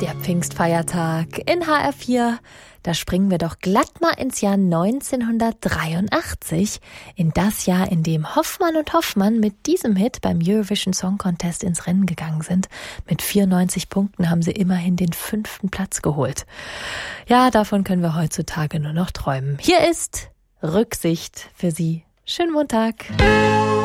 Der Pfingstfeiertag in HR4. Da springen wir doch glatt mal ins Jahr 1983. In das Jahr, in dem Hoffmann und Hoffmann mit diesem Hit beim Eurovision Song Contest ins Rennen gegangen sind. Mit 94 Punkten haben sie immerhin den 5. Platz geholt. Ja, davon können wir heutzutage nur noch träumen. Hier ist Rücksicht für Sie. Schönen Montag.